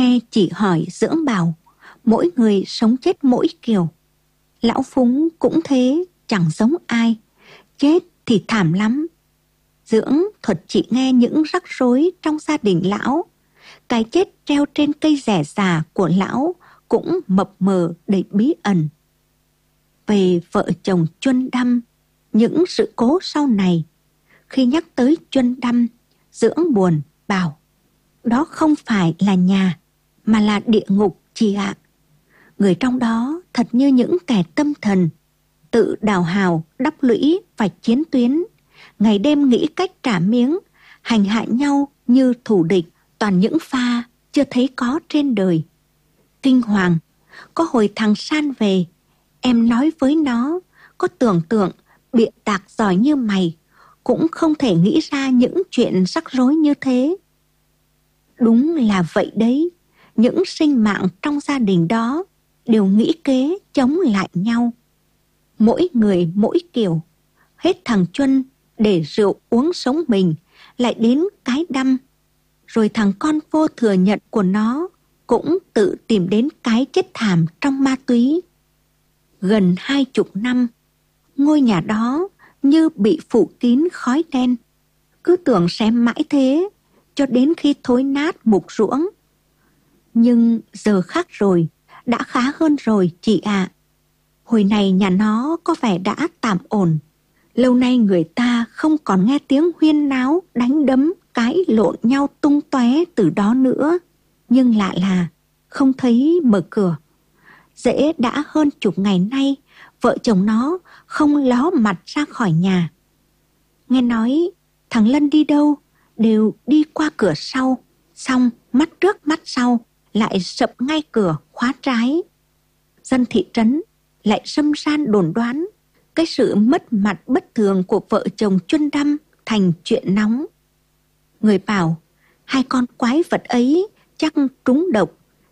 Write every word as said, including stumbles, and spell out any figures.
nghe chị hỏi Dưỡng bảo mỗi người sống chết mỗi kiểu. Lão Phúng cũng thế, chẳng giống ai, chết thì thảm lắm. Dưỡng thuật chị nghe những rắc rối trong gia đình lão. Cái chết treo trên cây rẻ già của lão cũng mập mờ đầy bí ẩn. Về vợ chồng Chuân Đăm, những sự cố sau này, khi nhắc tới Chuân Đăm, Dưỡng buồn bảo đó không phải là nhà mà là địa ngục chị ạ. Người trong đó thật như những kẻ tâm thần, tự đào hào, đắp lũy và chiến tuyến, ngày đêm nghĩ cách trả miếng, hành hạ nhau như thù địch, toàn những pha chưa thấy có trên đời. Kinh hoàng, có hồi thằng San về, em nói với nó, có tưởng tượng bịa tạc giỏi như mày, cũng không thể nghĩ ra những chuyện rắc rối như thế. Đúng là vậy đấy, những sinh mạng trong gia đình đó đều nghĩ kế chống lại nhau. Mỗi người mỗi kiểu, hết thằng Chuân để rượu uống sống mình, lại đến cái đăm. Rồi thằng con vô thừa nhận của nó cũng tự tìm đến cái chết thảm trong ma túy. Gần hai chục năm, ngôi nhà đó như bị phủ kín khói đen. Cứ tưởng sẽ mãi thế, cho đến khi thối nát mục ruỗng. Nhưng giờ khác rồi, đã khá hơn rồi chị ạ. Hồi này nhà nó có vẻ đã tạm ổn. Lâu nay người ta không còn nghe tiếng huyên náo, đánh đấm, cãi lộn nhau tung tóe từ đó nữa. Nhưng lạ là không thấy mở cửa. Dễ đã hơn chục ngày nay, vợ chồng nó không ló mặt ra khỏi nhà. Nghe nói thằng Lân đi đâu đều đi qua cửa sau, xong mắt trước mắt sau lại sập ngay cửa khóa trái. Dân thị trấn lại râm ran đồn đoán cái sự mất mặt bất thường của vợ chồng Chuân Đăm thành chuyện nóng. Người bảo hai con quái vật ấy chắc trúng độc